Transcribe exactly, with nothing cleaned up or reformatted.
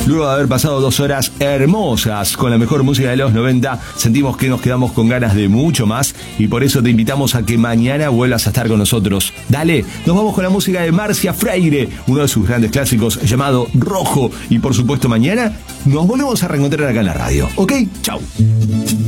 Luego de haber pasado dos horas hermosas con la mejor música de los noventa, sentimos que nos quedamos con ganas de mucho más y por eso te invitamos a que mañana vuelvas a estar con nosotros. Dale, nos vamos con la música de Marcia Freire, uno de sus grandes clásicos llamado Rojo. Y por supuesto mañana nos volvemos a reencontrar acá en la radio. ¿Ok? Chau.